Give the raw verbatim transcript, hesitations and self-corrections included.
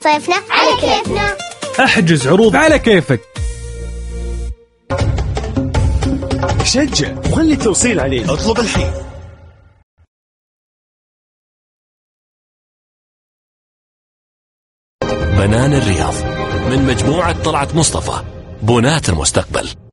صيفنا على كيفنا. احجز عروض على كيفك. شجع وخلي التوصيل عليه. اطلب الحين. بنان الرياض من مجموعة طلعت مصطفى، بنات المستقبل.